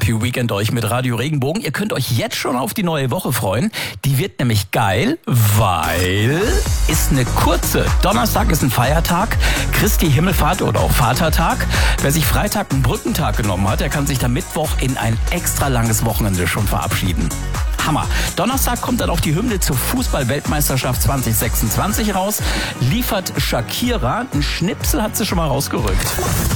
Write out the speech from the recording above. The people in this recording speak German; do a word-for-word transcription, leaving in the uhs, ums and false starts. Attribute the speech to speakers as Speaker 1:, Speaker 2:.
Speaker 1: Happy Weekend euch mit Radio Regenbogen. Ihr könnt euch jetzt schon auf die neue Woche freuen. Die wird nämlich geil, weil ist eine kurze. Donnerstag ist ein Feiertag, Christi Himmelfahrt oder auch Vatertag. Wer sich Freitag einen Brückentag genommen hat, der kann sich dann Mittwoch in ein extra langes Wochenende schon verabschieden. Hammer. Donnerstag kommt dann auch die Hymne zur Fußball-Weltmeisterschaft zwanzig sechsundzwanzig raus. Liefert Shakira. Ein Schnipsel hat sie schon mal rausgerückt.